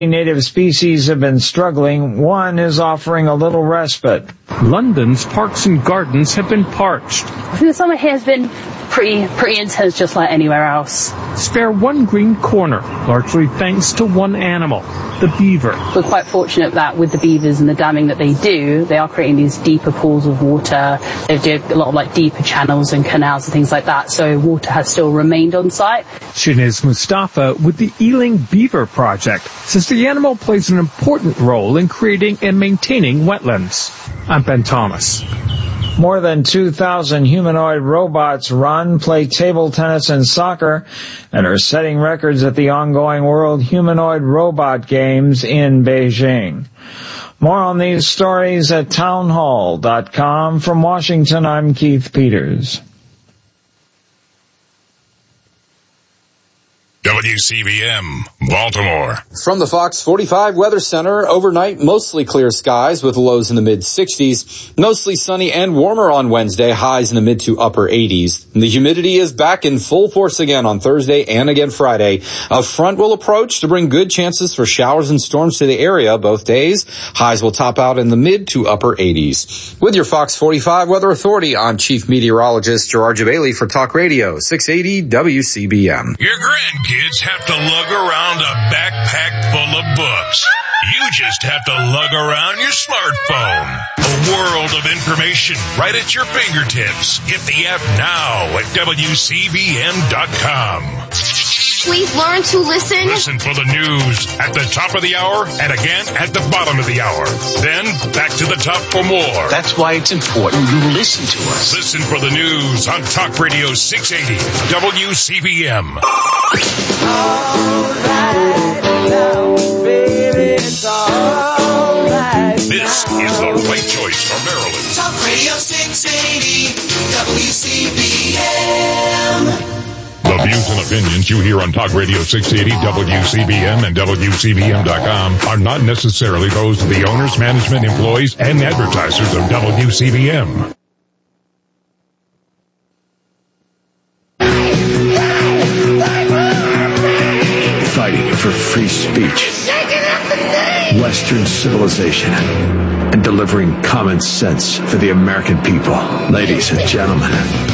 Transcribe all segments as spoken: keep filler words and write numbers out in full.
native species have been struggling, one is offering a little respite. London's parks and gardens have been parched. I think the summer here has been pretty pretty intense, just like anywhere else. Spare one green corner, largely thanks to one animal, the beaver. We're quite fortunate that with the beavers and the damming that they do, they are creating these deeper pools of water. They do a lot of like deeper channels and canals and things like that, so water has still remained on site. Shinez Mustafa with the Ealing Beaver Project says the animal plays an important role in creating and maintaining wetlands. I'm Ben Thomas. More than two thousand humanoid robots run, play table tennis and soccer, and are setting records at the ongoing World Humanoid Robot Games in Beijing. More on these stories at townhall dot com. From Washington, I'm Keith Peters. W C B M, Baltimore. From the Fox forty-five Weather Center, overnight, mostly clear skies with lows in the mid-sixties. Mostly sunny and warmer on Wednesday, highs in the mid to upper eighties. And the humidity is back in full force again on Thursday and again Friday. A front will approach to bring good chances for showers and storms to the area both days. Highs will top out in the mid to upper eighties. With your Fox forty-five Weather Authority, I'm Chief Meteorologist Gerard Jabali for Talk Radio six eighty W C B M. Your grandkids Kids have to lug around a backpack full of books. You just have to lug around your smartphone. A world of information right at your fingertips. Get the app now at W C B M dot com. Please learn to listen. Listen for the news at the top of the hour and again at the bottom of the hour. Then back to the top for more. That's why it's important you listen to us. Listen for the news on Talk Radio six eighty W C B M. All right now, baby, it's all right. This is the right choice for Maryland. Talk Radio six eighty W C B M. The views and opinions you hear on Talk Radio six eighty W C B M and W C B M dot com are not necessarily those of the owners, management, employees, and advertisers of W C B M. Fighting for free speech, Western civilization, and delivering common sense for the American people. Ladies and gentlemen,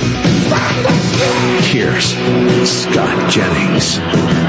here's Scott Jennings.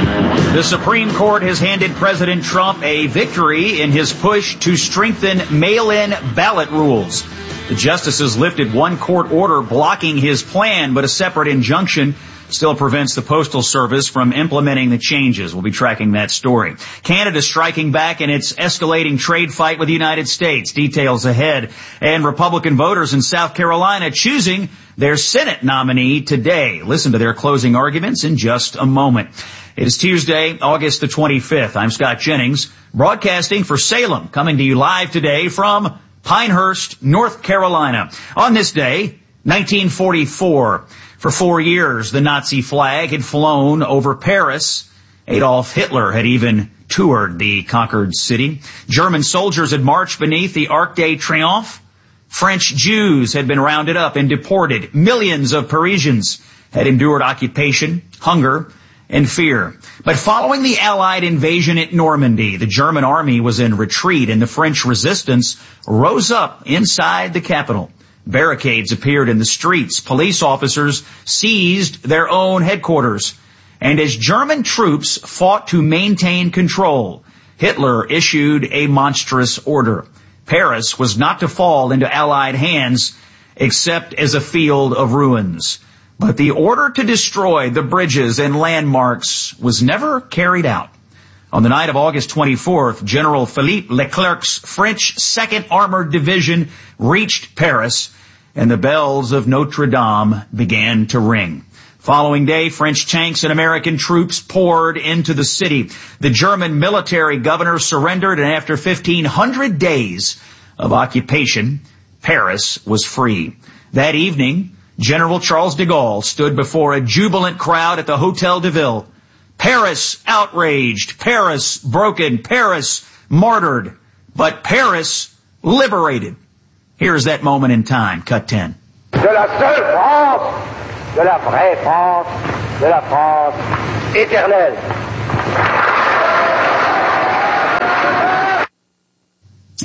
The Supreme Court has handed President Trump a victory in his push to strengthen mail-in ballot rules. The justices lifted one court order blocking his plan, but a separate injunction still prevents the Postal Service from implementing the changes. We'll be tracking that story. Canada striking back in its escalating trade fight with the United States. Details ahead. And Republican voters in South Carolina choosing their Senate nominee today. Listen to their closing arguments in just a moment. It is Tuesday, August the twenty-fifth. I'm Scott Jennings, broadcasting for Salem, coming to you live today from Pinehurst, North Carolina. On this day, nineteen forty-four, for four years, the Nazi flag had flown over Paris. Adolf Hitler had even toured the conquered city. German soldiers had marched beneath the Arc de Triomphe. French Jews had been rounded up and deported. Millions of Parisians had endured occupation, hunger, and fear. But following the Allied invasion at Normandy, the German army was in retreat and the French resistance rose up inside the capital. Barricades appeared in the streets. Police officers seized their own headquarters. And as German troops fought to maintain control, Hitler issued a monstrous order. Paris was not to fall into Allied hands except as a field of ruins. But the order to destroy the bridges and landmarks was never carried out. On the night of August twenty-fourth, General Philippe Leclerc's French second Armored Division reached Paris, and the bells of Notre Dame began to ring. Following day, French tanks and American troops poured into the city. The German military governor surrendered, and after fifteen hundred days of occupation, Paris was free. That evening, General Charles de Gaulle stood before a jubilant crowd at the Hotel de Ville. Paris outraged, Paris broken, Paris martyred, but Paris liberated. Here's that moment in time, cut ten. De la seule France, de la vraie France, de la France éternelle.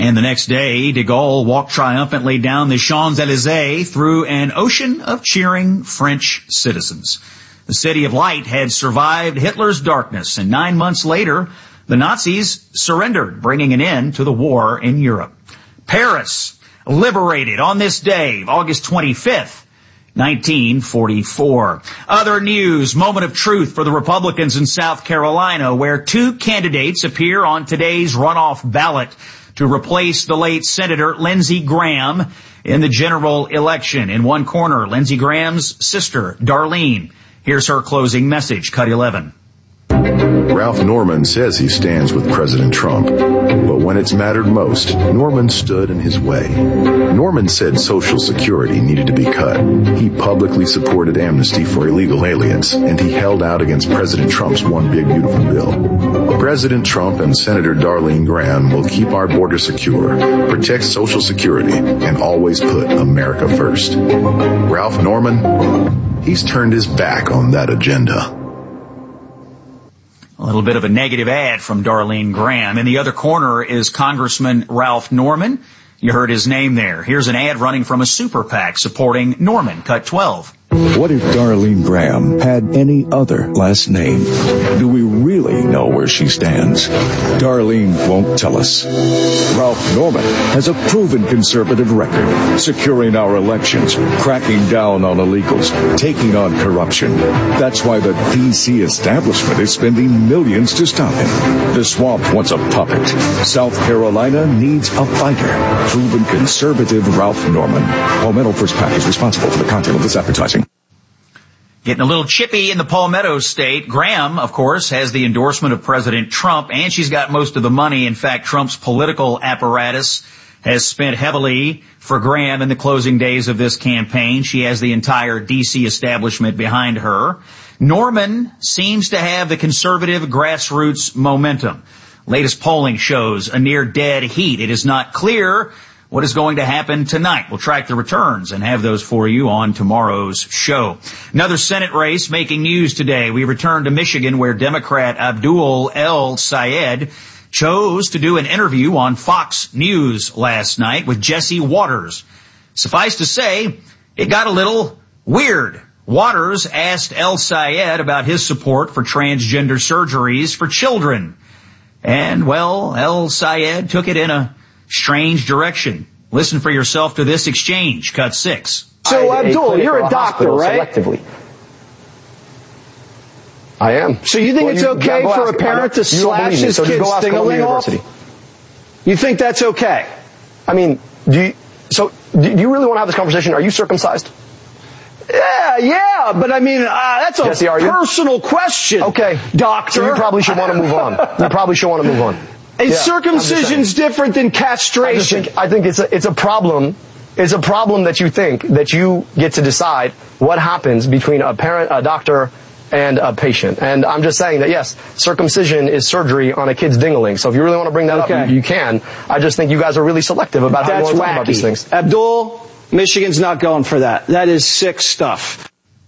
And the next day, de Gaulle walked triumphantly down the Champs-Élysées through an ocean of cheering French citizens. The City of Light had survived Hitler's darkness, and nine months later, the Nazis surrendered, bringing an end to the war in Europe. Paris, liberated on this day, August twenty-fifth, nineteen forty-four. Other news, moment of truth for the Republicans in South Carolina, where two candidates appear on today's runoff ballot to replace the late Senator Lindsey Graham in the general election. In one corner, Lindsey Graham's sister, Darlene. Here's her closing message, Cut eleven. Ralph Norman says he stands with President Trump, but when it's mattered most, Norman stood in his way. Norman said Social Security needed to be cut. He publicly supported amnesty for illegal aliens, and he held out against President Trump's One Big Beautiful Bill. President Trump and Senator Darlene Graham will keep our border secure, protect Social Security, and always put America first. Ralph Norman, he's turned his back on that agenda. A little bit of a negative ad from Darlene Graham. In the other corner is Congressman Ralph Norman. You heard his name there. Here's an ad running from a super PAC supporting Norman, Cut twelve. What if Darlene Graham had any other last name? Do we really know where she stands? Darlene won't tell us. Ralph Norman has a proven conservative record, securing our elections, cracking down on illegals, taking on corruption. That's why the D C establishment is spending millions to stop him. The swamp wants a puppet. South Carolina needs a fighter. Proven conservative Ralph Norman. Palmetto First PAC is responsible for the content of this advertising. Getting a little chippy in the Palmetto State. Graham, of course, has the endorsement of President Trump, and she's got most of the money. In fact, Trump's political apparatus has spent heavily for Graham in the closing days of this campaign. She has the entire D C establishment behind her. Norman seems to have the conservative grassroots momentum. Latest polling shows a near dead heat. It is not clear what is going to happen tonight. We'll track the returns and have those for you on tomorrow's show. Another Senate race making news today. We return to Michigan, where Democrat Abdul El-Sayed chose to do an interview on Fox News last night with Jesse Waters. Suffice to say, it got a little weird. Waters asked El-Sayed about his support for transgender surgeries for children. And, well, El-Sayed took it in a strange direction. Listen for yourself to this exchange. Cut six. So, Abdul, you're a doctor, right? Selectively. I am. So you think well, it's you, okay for a parent to slash his so kid's ding-a-ling off? You think that's okay? I mean, do you, so do you really want to have this conversation? Are you circumcised? Yeah, yeah, but I mean, uh, that's a Jesse, personal question. Okay. Doctor. So you probably should want to move on. You probably should want to move on. Is yeah, circumcision's different than castration? I, think, I think it's a, it's a problem. It's a problem that you think that you get to decide what happens between a parent, a doctor, and a patient. And I'm just saying that, yes, circumcision is surgery on a kid's ding-a-ling. So if you really want to bring that okay. up, you, you can. I just think you guys are really selective about That's how you want to wacky. talk about these things. Abdul, Michigan's not going for that. That is sick stuff.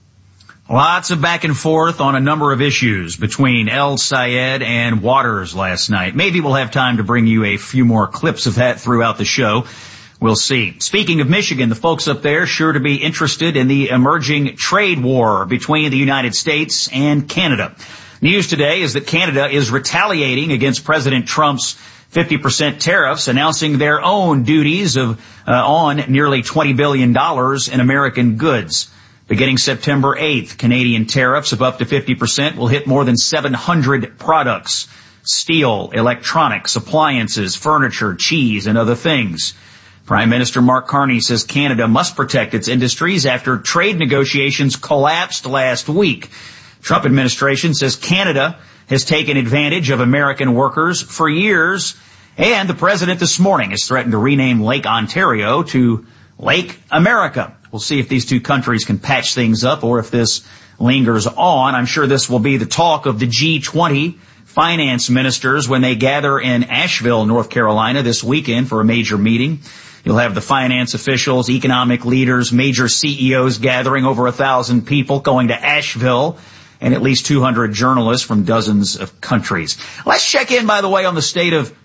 Lots of back and forth on a number of issues between El-Sayed and Waters last night. Maybe we'll have time to bring you a few more clips of that throughout the show. We'll see. Speaking of Michigan, the folks up there sure to be interested in the emerging trade war between the United States and Canada. News today is that Canada is retaliating against President Trump's fifty percent tariffs, announcing their own duties of uh, on nearly twenty billion dollars in American goods. Beginning September eighth, Canadian tariffs of up to fifty percent will hit more than seven hundred products: steel, electronics, appliances, furniture, cheese, and other things. Prime Minister Mark Carney says Canada must protect its industries after trade negotiations collapsed last week. Trump administration says Canada has taken advantage of American workers for years, and the president this morning has threatened to rename Lake Ontario to Lake America. We'll see if these two countries can patch things up or if this lingers on. I'm sure this will be the talk of the G twenty finance ministers when they gather in Asheville, North Carolina this weekend for a major meeting. You'll have the finance officials, economic leaders, major C E Os gathering, over a thousand people going to Asheville, and at least two hundred journalists from dozens of countries. Let's check in, by the way, on the state of